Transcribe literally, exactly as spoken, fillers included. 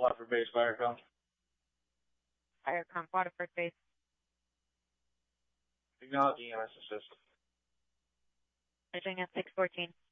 Waterford Base, Firecom. Firecom, Waterford Base. Acknowledging E M S assist. Measuring at six fourteen.